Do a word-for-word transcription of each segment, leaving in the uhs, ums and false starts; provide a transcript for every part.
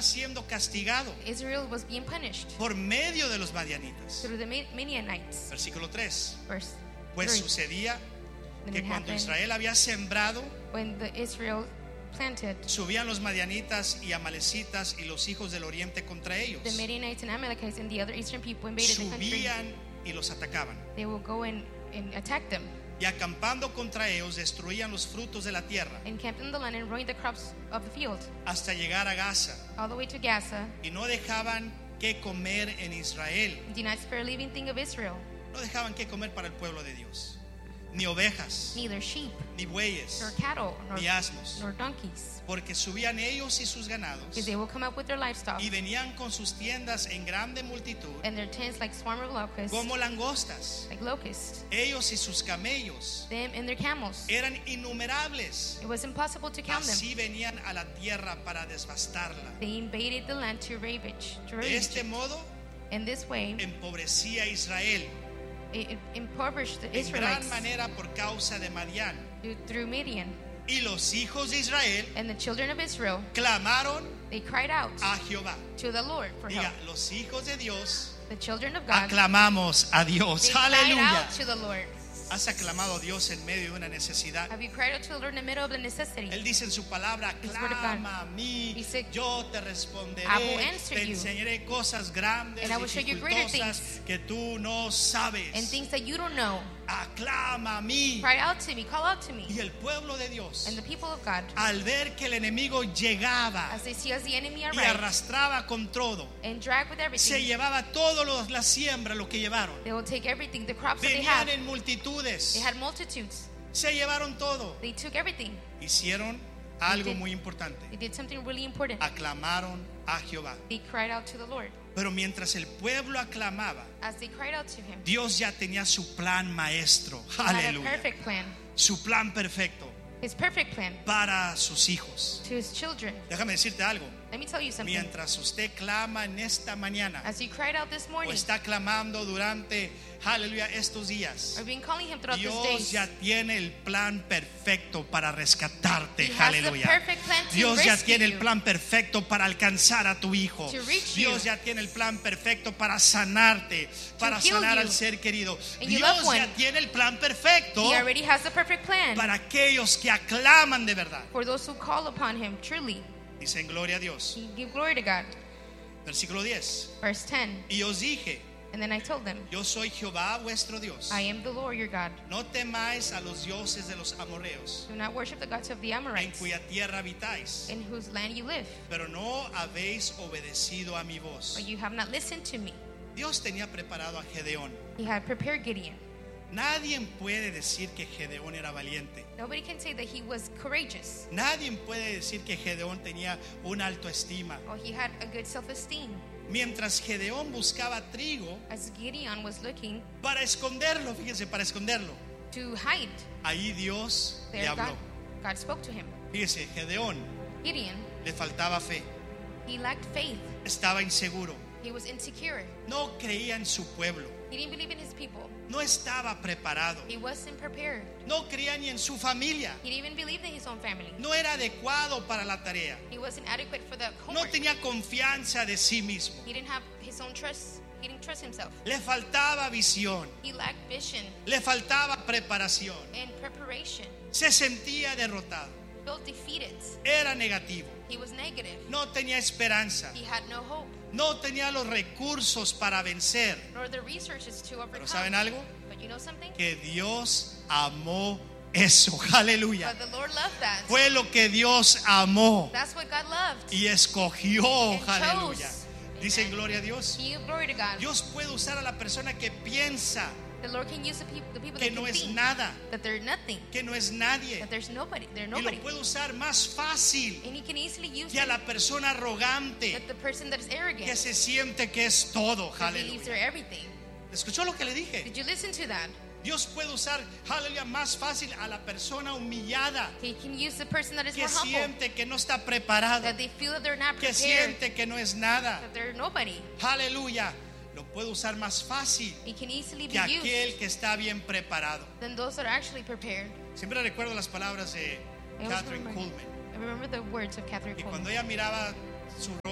estaba siendo castigado Israel was being punished por medio de los madianitas. through the Midianites. Versículo tres. Verse Pues three. sucedía Then que it cuando happened Israel había sembrado, when the Israel planted, subían los madianitas y amalecitas y los hijos del oriente contra ellos. the Midianites and Amalekites and the other eastern people invaded the country. Subían y los atacaban. They will go and, and attack them, Y acampando contra ellos destruían los frutos de la tierra encamped in the land and ruined the crops of the field, hasta llegar a Gaza. all the way to Gaza, Y no dejaban que comer en Israel. and did not spare a living thing of Israel, No dejaban que comer para el pueblo de Dios. Ni ovejas, neither sheep, ni bueyes, nor cattle, nor, ni asnos. nor donkeys, Porque subían ellos y sus ganados because they will come up with their livestock y venían con sus tiendas en grande multitud and their tents like swarm of locusts, como langostas. like locusts, Ellos y sus camellos them and their camels. eran innumerables. It was impossible to count them. Así venían a la tierra para devastarla. They invaded the land to ravage, to De ravage este it. modo In this way, empobrecía a Israel it, it impoverished the en gran Israelites manera por causa de Madián. through- through Midian. Y los hijos de Israel And the children of Israel, clamaron they cried out a Jehová. to the Lord for Diga, help. los hijos de Dios The children of God, aclamamos a Dios. they cried Aleluya. out to the Lord. ¿Has aclamado a Dios en medio de una necesidad? Have you cried out to the Lord in the middle of the necessity? Él dice en su palabra, His word of God. clama a mí, Dice, yo te responderé, I will answer te you. enseñaré cosas grandes, And I will show you greater dificultosas que tú no sabes. And things that you don't know, Aclama a mí. cry out to me, call out to me. Y el pueblo de Dios, And the people of God, al ver que el enemigo llegaba as they see as the enemy y arrive arrastraba con todo, and drag with se everything, llevaba todo lo, la siembra, lo que llevaron. they will take everything, the crops that they Venían had. en multitudes, They had multitudes. se llevaron todo. They took everything. Hicieron algo did. muy importante. They did something really important. Aclamaron a Jehová. They cried out to the Lord. Pero mientras el pueblo aclamaba, As they cried out to him, Dios ya tenía su plan maestro. he had a Aleluya. perfect plan. Su plan perfecto His perfect plan para sus hijos. to his children. Déjame decirte algo. Let me tell you something. Mientras usted clama en esta mañana As you cried out this o morning, está clamando durante, aleluya, estos días, or been calling him throughout these Dios days, ya tiene el plan perfecto para rescatarte. He has the Aleluya. perfect plan to Dios ya rescue tiene el you, plan perfecto para alcanzar a tu hijo. to reach Dios you, ya tiene el plan perfecto para sanarte, para heal sanar you al ser querido. and your Dios loved ya one. tiene el plan perfecto he already has the perfect plan para aquellos que aclaman de verdad. for those who call upon him truly. Dicen gloria a Dios. You give glory to God. Versículo diez. Verse ten. Y os dije, And then I told them, yo soy Jehová vuestro Dios. I am the Lord your God. No temáis a los dioses de los amorreos, Do not worship the gods of the en Amorites, cuya tierra habitáis, in whose land you live, pero no habéis obedecido a mi voz. but you have not listened to me. Dios tenía preparado a Gedeón. He had prepared Gideon. Nadie puede decir que Gedeón era valiente. Nobody can say that he was courageous Nadie puede decir que Gedeón tenía una autoestima. or he had a good self-esteem. Mientras Gedeón buscaba trigo As Gideon was looking para esconderlo, fíjense, para esconderlo, to hide, ahí Dios le there habló. God, God spoke to him. Fíjese, Gedeón Gideon, le faltaba fe, he lacked faith. estaba inseguro, He was insecure. no creía en su pueblo, He didn't believe in his people. no estaba preparado, He wasn't prepared. no creía ni en su familia, He didn't even believe in his own family. no era adecuado para la tarea, He wasn't adequate for the no homework. tenía confianza de sí mismo, He didn't have his own trust. He didn't trust himself. le faltaba visión, He lacked vision le faltaba preparación, and preparation. se sentía derrotado, Felt defeated. era negativo, He was negative. no tenía esperanza, He had no hope, no tenía los recursos para vencer. nor the resources to Pero ¿saben overcome. algo? But you know something? Que Dios amó eso, aleluya. But the Lord loved that. Fue lo que Dios amó That's what God loved. y escogió, And aleluya. chose. Dicen Amen. gloria a Dios. He gave glory to God. Dios puede usar a la persona que piensa The Lord can use the people, the people que that no can es think nada, that they're nothing, que no es nadie, that there's nobody, they're y lo nobody. puede usar más fácil And He can easily use que a it, la persona arrogante that the person that is arrogant, que se siente que es todo, that believes they're aleluya. everything. ¿Escuchó lo que le dije? Did you listen to that? Dios puede usar, aleluya, más fácil a la persona humillada He can use the person that is que more humble, siente que no está preparado, that they feel that they're not que prepared, siente que no es nada. that they're nobody. Aleluya. Lo puede usar más fácil He can easily be que aquel used que está bien preparado. than those that are actually prepared. Siempre recuerdo las palabras de I always Catherine remember- Kuhlman. I remember the words of Catherine Y cuando Coleman. ella miraba su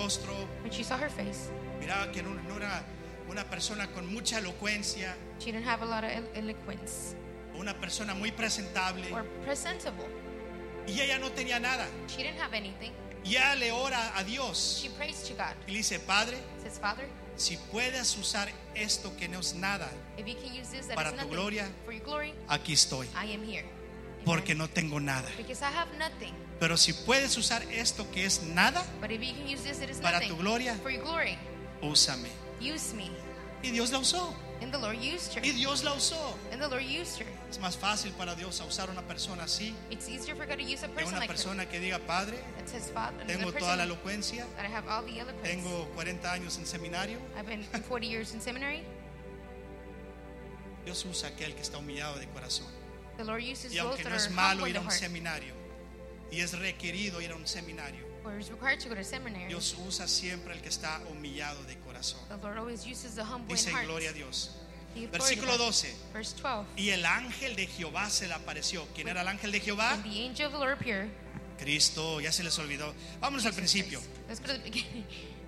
rostro, when she saw her face, miraba que no, no era una persona con mucha elocuencia, she didn't have a lot of elo- eloquence una persona muy presentable, or presentable. y ella no tenía nada. She didn't have anything. Y ella le ora a Dios She prays to God. y le dice: Padre, Says, Father, si puedes usar esto que no es nada, if you can use this that para is tu nothing gloria, for your glory, aquí estoy, I am here. Amen. porque no tengo nada. Because I have nothing. Pero si puedes usar esto que es nada, But if you can use this that is para nothing tu gloria, for your glory, úsame. use me. Y Dios la usó. And the Lord used her. Y Dios la usó. And the Lord used her. Es más fácil para Dios usar una persona así It's easier for God to use a que person una like her. persona que diga: Padre, That says, Father, tengo the toda la person elocuencia, that I have all the eloquence. tengo cuarenta años en seminario. I've been forty years in seminary. Dios usa a aquel que está humillado de corazón. The Lord uses Y those aunque that no are es malo humble in ir the a un heart, seminario, y es requerido ir a un seminario, or is required to go to seminary. Dios usa siempre el que está humillado de corazón. The Lord always uses the humble Dice: in heart. gloria a Dios. Give glory to Versículo God. doce. Verse twelve. Y el ángel de Jehová se le apareció. ¿Quién era el ángel de Jehová? And the angel of the Lord appeared. Cristo, ya se les olvidó. Vámonos al principio. Let's go to the beginning.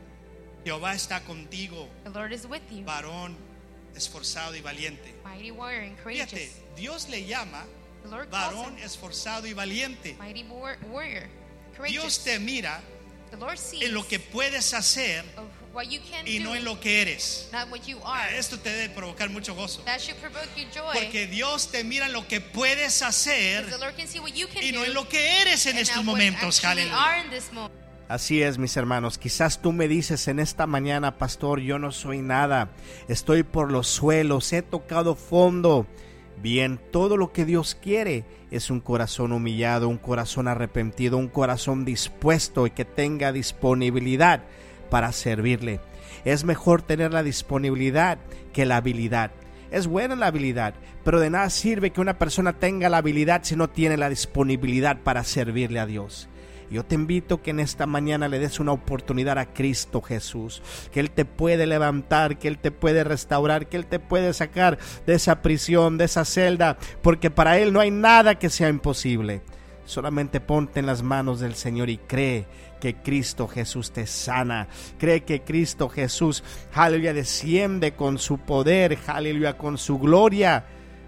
Jehová está contigo, The Lord is with you, varón esforzado y valiente. mighty warrior and Fíjate, courageous. Dios le llama The Lord calls varón him esforzado y valiente. mighty war- warrior, Dios courageous. te mira The Lord sees en lo que puedes hacer of what you can y do, no en lo que eres. not what you are. Esto te debe provocar mucho gozo. That should provoke you joy. Porque Dios te mira en lo que puedes hacer Because the Lord can see what you can y do no en lo que eres en and estos not what momentos. actually Aleluya. are in this moment. Así es, mis hermanos, quizás tú me dices en esta mañana: pastor, yo no soy nada, estoy por los suelos, he tocado fondo. Bien, todo lo que Dios quiere es un corazón humillado, un corazón arrepentido, un corazón dispuesto y que tenga disponibilidad para servirle. Es mejor tener la disponibilidad que la habilidad. Es buena la habilidad, pero de nada sirve que una persona tenga la habilidad si no tiene la disponibilidad para servirle a Dios. Yo te invito que en esta mañana le des una oportunidad a Cristo Jesús, que Él te puede levantar, que Él te puede restaurar, que Él te puede sacar de esa prisión, de esa celda, porque para Él no hay nada que sea imposible. Solamente ponte en las manos del Señor y cree que Cristo Jesús te sana. Cree que Cristo Jesús, aleluya, desciende con su poder, aleluya, con su gloria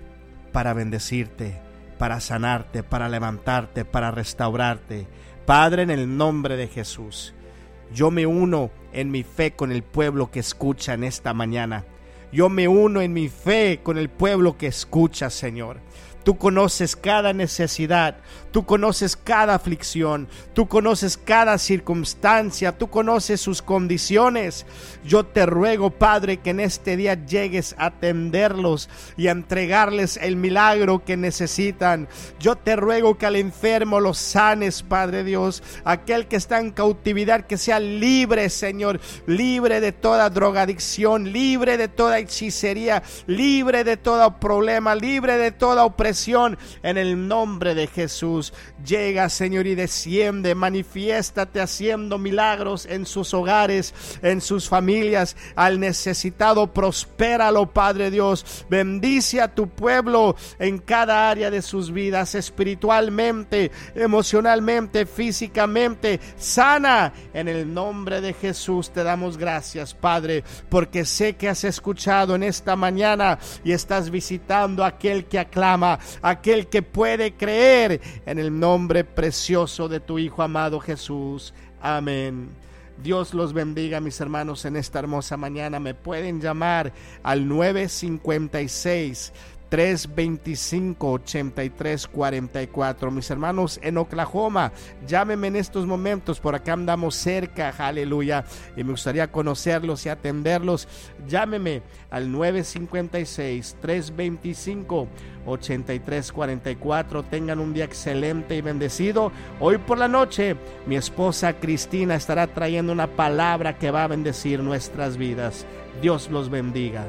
para bendecirte, para sanarte, para levantarte, para restaurarte. Padre, en el nombre de Jesús, yo me uno en mi fe con el pueblo que escucha en esta mañana. Yo me uno en mi fe con el pueblo que escucha, Señor. Tú conoces cada necesidad, tú conoces cada aflicción, tú conoces cada circunstancia, tú conoces sus condiciones. Yo te ruego, Padre, que en este día llegues a atenderlos y a entregarles el milagro que necesitan. Yo te ruego que al enfermo los sanes, Padre Dios. Aquel que está en cautividad, que sea libre, Señor, libre de toda drogadicción, libre de toda hechicería, libre de todo problema, libre de toda opresión. En el nombre de Jesús, llega, Señor, y desciende, manifiéstate haciendo milagros en sus hogares, en sus familias. Al necesitado, prospéralo, Padre Dios. Bendice a tu pueblo en cada área de sus vidas, espiritualmente, emocionalmente, físicamente. Sana en el nombre de Jesús. Te damos gracias, Padre, porque sé que has escuchado en esta mañana y estás visitando a aquel que aclama, aquel que puede creer, en el nombre precioso de tu Hijo amado Jesús. Amén. Dios los bendiga, mis hermanos, en esta hermosa mañana. Me pueden llamar al nueve cinco seis, tres dos cinco, ocho tres cuatro cuatro. Mis hermanos en Oklahoma, llámenme en estos momentos. Por acá andamos cerca, aleluya, y me gustaría conocerlos y atenderlos. Llámenme al nueve cinco seis, tres dos cinco, ocho tres cuatro cuatro. Tengan un día excelente y bendecido. Hoy por la noche mi esposa Cristina estará trayendo una palabra que va a bendecir nuestras vidas. Dios los bendiga.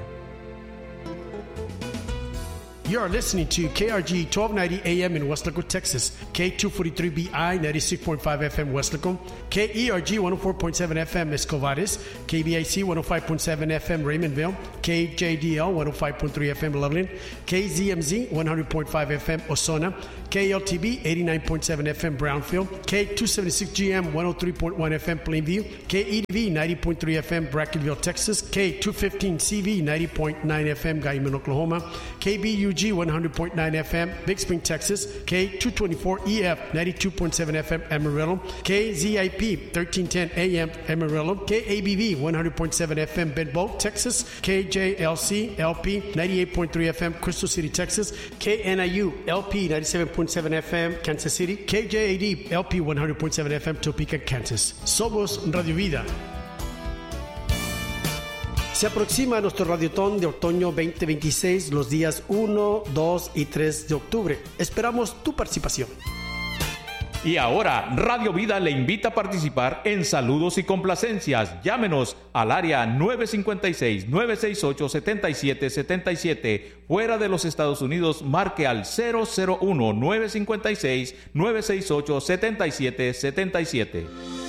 You are listening to K R G twelve ninety A M in West Laco, Texas, K two forty-three B I ninety-six point five F M West Laco, K E R G one oh four point seven F M Escovares, K B I C one oh five point seven F M Raymondville, K J D L one oh five point three F M Loveland, K Z M Z one hundred point five F M Osona, K L T B eighty-nine point seven F M Brownfield, K two seventy-six G M one oh three point one F M Plainview, K E D V ninety point three F M Brackettville, Texas, K two fifteen C V ninety point nine F M Guyman, Oklahoma, K B U G one hundred point nine F M Big Spring, Texas, K two twenty-four E F ninety-two point seven F M Amarillo, K Z I P thirteen ten A M Amarillo, K A B V one hundred point seven F M Bedboe, Texas, K J L C L P ninety-eight point three F M Crystal City, Texas, K N I U L P ninety-seven point seven F M Kansas City, K J A D L P one hundred point seven F M Topeka, Kansas. Somos Radio Vida. Se aproxima nuestro Radiotón de Otoño veinte veintiséis los días uno, dos y tres de octubre. Esperamos tu participación. Y ahora, Radio Vida le invita a participar en Saludos y Complacencias. Llámenos al área nueve cinco seis, nueve seis ocho, siete siete siete siete. Fuera de los Estados Unidos, marque al cero cero uno, nueve cinco seis, nueve seis ocho, siete siete siete siete.